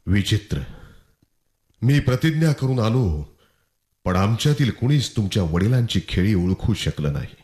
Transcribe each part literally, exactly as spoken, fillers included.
विचित्र. मी प्रतिज्ञा करून आलो, पण आमच्यातील कुणीच तुमच्या वडिलांची खेळी ओळखू शकलं नाही.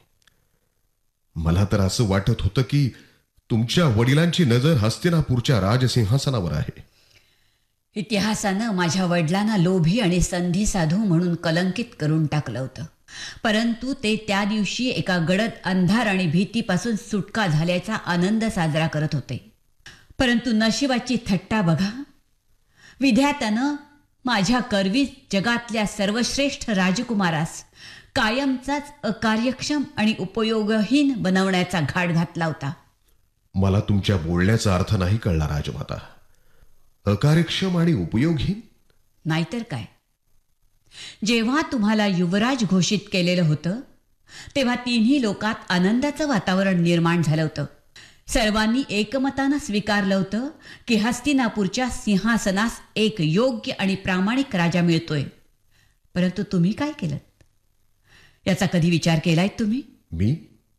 मला तर असं वाटत होतं की तुमच्या वडिलांची नजर हस्तिनापूरच्या राजसिंहासनावर आहे. इतिहासानं माझ्या वडिलांना लोभी आणि संधी साधू म्हणून कलंकित करून टाकलं होतं. परंतु ते त्या दिवशी एका गडद अंधार आणि भीतीपासून सुटका झाल्याचा आनंद साजरा करत होते. परंतु नशिबाची थट्टा बघा. विधात्यानं माझ्या करवी जगातल्या सर्वश्रेष्ठ राजकुमारास कायमचाच अकार्यक्षम आणि उपयोगहीन बनवण्याचा घाट घातला होता. मला तुमच्या बोलण्याचा अर्थ नाही कळला राजमाता. अकार्यक्षम आणि उपयोगहीन नाहीतर काय. जेव्हा तुम्हाला युवराज घोषित केलेलं होतं तेव्हा तिन्ही लोकात आनंदाचं वातावरण निर्माण झालं होतं. सर्वांनी एकमतानं स्वीकारलं होतं की हस्तिनापूरच्या सिंहासनास एक योग्य आणि प्रामाणिक राजा मिळतोय. परंतु तुम्ही काय केलं याचा कधी विचार केलाय तुम्ही? मी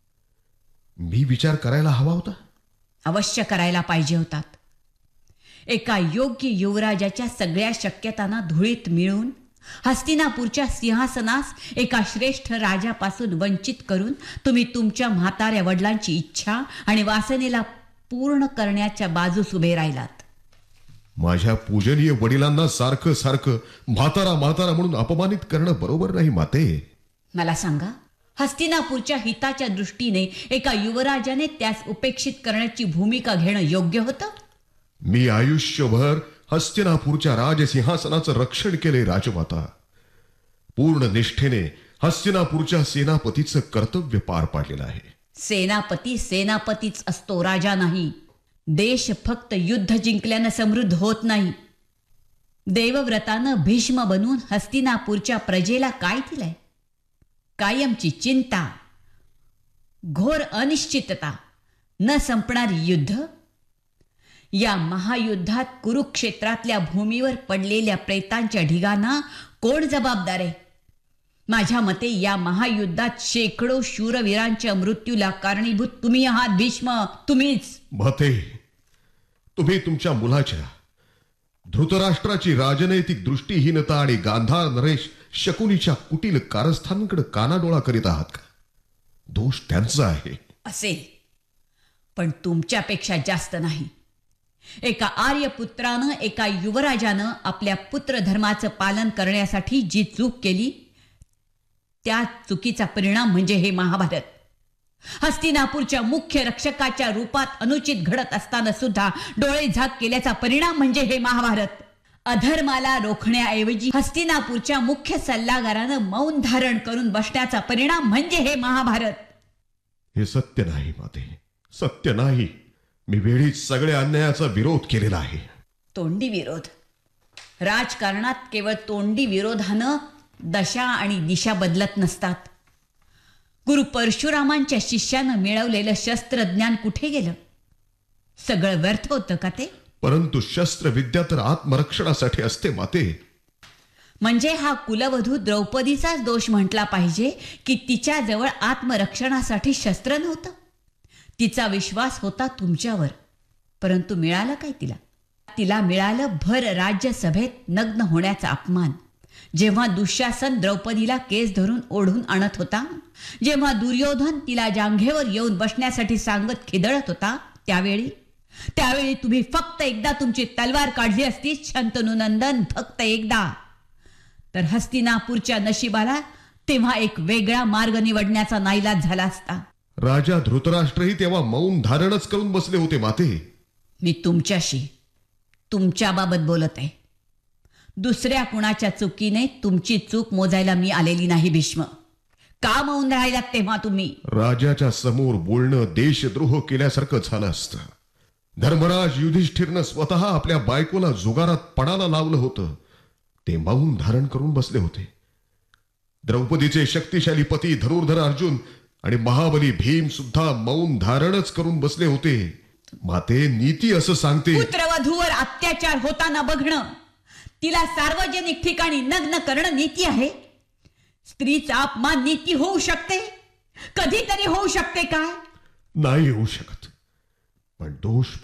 मी विचार करायला हवा होता. अवश्य करायला पाहिजे होतात. एका योग्य युवराजाच्या सगळ्या शक्यतांना धुळीत मिळून हस्तिनापूरच्या सिंहासनास एका श्रेष्ठ राजापासून वंचित करून तुम्ही तुमच्या म्हाताऱ्या वडिलांची इच्छा आणि वासनेला पूर्ण करण्याच्या बाजूस उभे राहिलात. माझ्या पूजनीय वडिलांना सारखं सारखं म्हातारा म्हातारा म्हणून अपमानित करणं बरोबर नाही माते. मला सांगा, हस्तिनापूरच्या हिताच्या दृष्टीने एका युवराजाने त्यास उपेक्षित करण्याची भूमिका घेणं योग्य होतं? मी आयुष्यभर हस्तिनापूरच्या राजसिंहासनाचं रक्षण केले राजमाता. पूर्ण निष्ठेने हस्तिनापूरच्या सेनापतीचं कर्तव्य पार पाडलेलं आहे. सेनापती सेनापतीच असतो, राजा नाही. देश फक्त युद्ध जिंकल्यानं समृद्ध होत नाही. देवव्रतानं भीष्म बनून हस्तिनापूरच्या प्रजेला काय दिलंय? कायमची चिंता, घोर अनिश्चितता, न संपणारी युद्ध. या महायुद्धात कुरुक्षेत्रातल्या भूमीवर पडलेल्या प्रेतांच्या ढिगांना कोण जबाबदार आहे? माझ्या मते या महायुद्धात शेकडो शूरवीरांच्या मृत्यूला कारणीभूत तुम्ही आहात भीष्म, तुम्हीच. भते, तुम्ही तुमच्या मुलाच्या धृतराष्ट्राची राजनैतिक दृष्टीहीनता आणि गांधार नरेश शकुनीच्या कुटील कारस्थांकडे कानाडोळा करीत आहात का? दोष त्यांचा आहे. असेल, पण तुमच्यापेक्षा जास्त नाही. एका आर्यपुत्रानं, एका युवराजानं आपल्या पुत्रधर्माचं पालन करण्यासाठी जी चूक केली त्या चुकीचा परिणाम म्हणजे हे महाभारत. हस्तिनापूरच्या मुख्य रक्षकाच्या रूपात अनुचित घडत असताना सुद्धा डोळे झाक केल्याचा परिणाम म्हणजे हे महाभारत. अधर्माला रोखण्याऐवजी हस्तिनापूरच्या मुख्य सल्लागारानं मौन धारण करून बसण्याचा परिणाम म्हणजे हे महाभारत. हे सत्य नाही माते, सत्य नाही. मी वेळीच सगळ्या अन्यायाचा विरोध केलेला आहे. तोंडी विरोध? राजकारणात केवळ तोंडी विरोधानं दशा आणि दिशा बदलत नसतात. गुरु परशुरामांच्या शिष्यानं मिळवलेलं शस्त्रज्ञान कुठे गेलं? सगळं व्यर्थ होतं का ते? परंतु शस्त्रविद्या तर आत्मरक्षणासाठी असते माते. म्हणजे हा कुलवधू द्रौपदीचाच दोष म्हटला पाहिजे की तिच्याजवळ आत्मरक्षणासाठी शस्त्र नव्हतं? तिचा विश्वास होता तुमच्यावर, परंतु मिळालं काय तिला? तिला मिळालं भर राज्यसभेत नग्न होण्याचा अपमान. जेव्हा दुःशासन द्रौपदीला केस धरून ओढून आणत होता, जेव्हा दुर्योधन तिला जांघेवर येऊन बसण्यासाठी सांगत खिदळत होता, त्यावेळी त्यावेळी तुम्ही फक्त एकदा तुमची तलवार काढली असती शंतनू नंदन, फक्त एकदा, तर हस्तिनापूरच्या नशिबाला तेव्हा एक वेगळा मार्ग निवडण्याचा नाईलाज झाला असता. राजा धृतराष्ट्रही तेव्हा मौन धारणच करून बसले होते माते. मी तुमच्याशी तुमच्याबाबत बोलत आहे. दुसऱ्या कुणाच्या चुकीने तुमची चूक मोजायला मी आलेली नाही भीष्म. का मौन राहिलात तेव्हा तुम्ही? राजाच्या समोर बोलणं देशद्रोह केल्यासारखं झालं असतं. धर्मराज युधिष्ठिरनं स्वतः आपल्या बायकोला जुगारात पणाला लावलं होतं, ते मौन धारण करून बसले होते. द्रौपदीचे शक्तिशाली पती धनुर्धर अर्जुन आणि महाबली भीम सुद्धा मौन धारणच करून बसले होते. माते, नीती असं सांगते, पुत्रवधूवर अत्याचार होताना बघणं, तिला सार्वजनिक ठिकाणी नग्न करणं नीती आहे? स्त्रीचा अपमान नीती होऊ शकते? कधीतरी होऊ शकते काय? नाही होऊ शकत. पण दोष